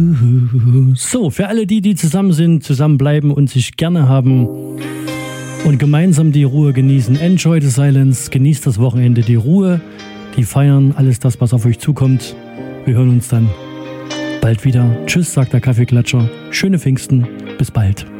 So, für alle die zusammen sind, zusammenbleiben und sich gerne haben und gemeinsam die Ruhe genießen. Enjoy the silence, genießt das Wochenende, die Ruhe, die Feiern, alles das, was auf euch zukommt. Wir hören uns dann bald wieder. Tschüss, sagt der Kaffeeklatscher. Schöne Pfingsten. Bis bald.